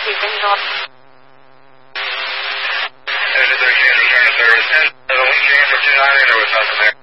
几分钟。 Return to service. 10, the wind change for 290, there was nothing there.